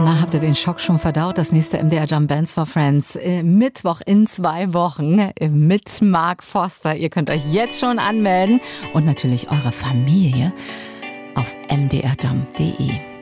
Na, habt ihr den Schock schon verdaut? Das nächste MDR Jump Bands for Friends. Mittwoch in 2 Wochen mit Mark Forster. Ihr könnt euch jetzt schon anmelden und natürlich eure Familie auf mdrjump.de.